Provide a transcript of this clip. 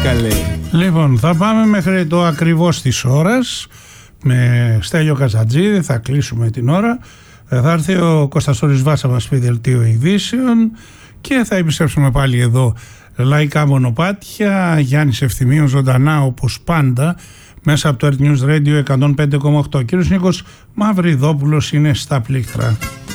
καλέ. Λοιπόν, θα πάμε μέχρι το ακριβώς της ώρας με Στέλιο Καζατζίδη, θα κλείσουμε την ώρα. Θα έρθει ο Κωνσταντίνος Βάσα μας πει δελτίο ειδήσεων και θα επιστρέψουμε πάλι εδώ. Λαϊκά μονοπάτια, Γιάννης Ευθυμίος ζωντανά όπως πάντα μέσα από το Earth News Radio 105,8. Κύριος Νίκος Μαυριδόπουλος είναι στα πλήκτρα.